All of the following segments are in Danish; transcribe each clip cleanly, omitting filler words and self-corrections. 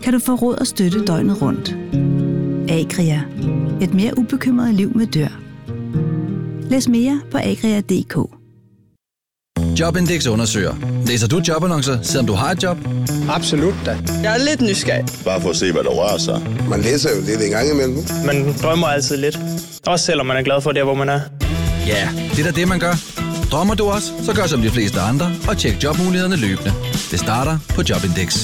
kan du få råd og støtte døgnet rundt. Agria. Et mere ubekymret liv med dyr. Læs mere på agria.dk. Jobindex undersøger. Læser du jobannoncer, selvom du har et job? Absolut da. Jeg er lidt nysgerrig. Bare for at se, hvad der rører sig. Man læser jo lidt en gang imellem. Man drømmer altid lidt. Også selvom man er glad for der, hvor man er. Ja, det er da det, man gør. Drømmer du også, så gør som de fleste andre og tjek jobmulighederne løbende. Det starter på Jobindex.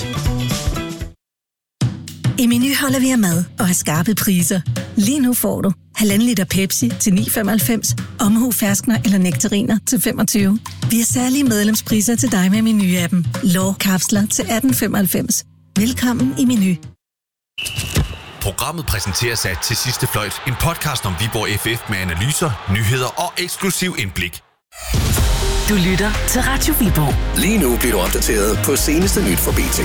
I Meny holder vi af mad og har skarpe priser. Lige nu får du 1,5 liter Pepsi til 9,95, omhu ferskner eller nektariner til 25. Vi har særlige medlemspriser til dig med Meny-appen. Lårkapsler til 18,95. Velkommen i Meny. Programmet præsenteres af Til Sidste Fløjt, en podcast om Viborg FF med analyser, nyheder og eksklusiv indblik. Du lytter til Radio Viborg. Lige nu bliver du opdateret på seneste nyt fra BT.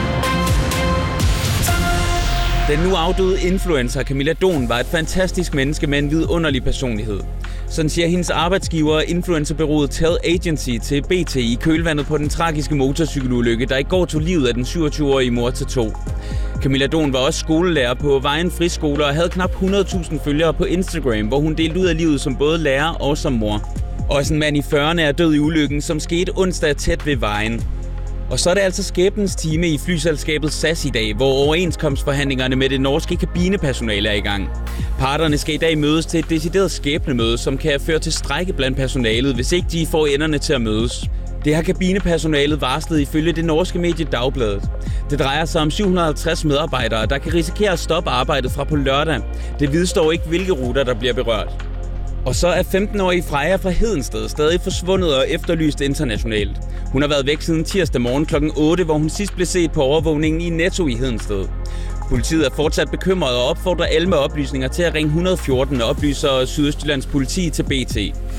Den nu afdøde influencer Camilla Don var et fantastisk menneske med en vidunderlig personlighed. Sådan siger hendes arbejdsgiver og influencerbureauet Tell Agency til BT i kølvandet på den tragiske motorcykelulykke, der i går tog livet af den 27-årige mor til 2. Camilla Don var også skolelærer på Vejen Friskole og havde knap 100.000 følgere på Instagram, hvor hun delte ud af livet som både lærer og som mor. Også en mand i 40'erne er død i ulykken, som skete onsdag tæt ved vejen. Og så er det altså skæbnens time i flyselskabet SAS i dag, hvor overenskomstforhandlingerne med det norske kabinepersonale er i gang. Parterne skal i dag mødes til et decideret skæbnemøde, som kan føre til strejke blandt personalet, hvis ikke de får enderne til at mødes. Det har kabinepersonalet varslet ifølge det norske medie Dagbladet. Det drejer sig om 750 medarbejdere, der kan risikere at stoppe arbejdet fra på lørdag. Det vidstår ikke, hvilke ruter der bliver berørt. Og så er 15-årige Freja fra Hedensted stadig forsvundet og efterlyst internationalt. Hun har været væk siden tirsdag morgen kl. 8, hvor hun sidst blev set på overvågningen i Netto i Hedensted. Politiet er fortsat bekymret og opfordrer alle med oplysninger til at ringe 114 og oplyser Sydøstjyllands politi til BT.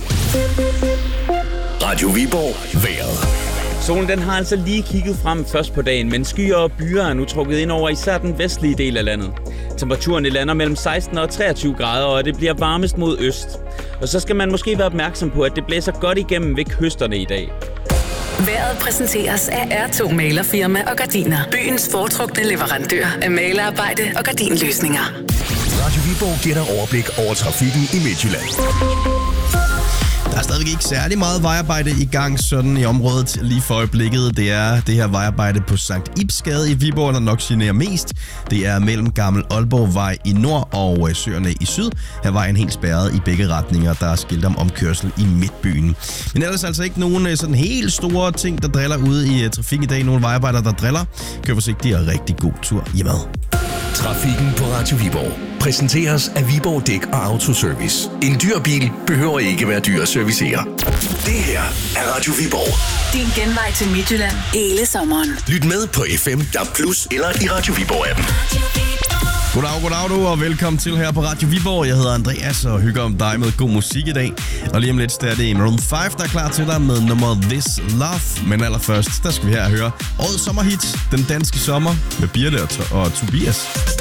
Radio Viborg. Vejret. Solen den har altså lige kigget frem først på dagen, men skyer og byer er nu trukket ind over især den vestlige del af landet. Temperaturen lander mellem 16 og 23 grader, og det bliver varmest mod øst. Og så skal man måske være opmærksom på, at det blæser godt igennem ved kysterne i dag. Vejret præsenteres af R2 Malerfirma og Gardiner. Byens foretrukne leverandør af malerarbejde og gardinløsninger. Radio Viborg giver dig overblik over trafikken i Midtjylland. Der er stadigvæk ikke særlig meget vejarbejde i gang sådan i området lige for øjeblikket. Det er det her vejarbejde på Sankt Ibsgade i Viborg, der nok generer mest. Det er mellem Gammel Aalborgvej i nord og Søerne i syd. Her er vejen helt spærret i begge retninger. Der er skilt om omkørsel i midtbyen. Men ellers altså ikke nogen sådan helt store ting, der driller ude i trafikken i dag. Nogle vejarbejdere, der driller. Kør forsigtigt og rigtig god tur hjemad. Trafikken på Radio Viborg præsenteres af Viborg Dæk og Autoservice. En dyr bil behøver ikke være dyr at servicere. Det her er Radio Viborg. Din genvej til Midtjylland hele sommeren. Lyt med på FM, DAB+, eller i Radio Viborg-appen. Goddag du, og velkommen til her på Radio Viborg. Jeg hedder Andreas og hygger om dig med god musik i dag. Og lige om lidt er det Maroon 5, der er klar til dig med nummeret This Love. Men allerførst, der skal vi her høre årets sommerhit, Den Danske Sommer, med Birte og Tobias.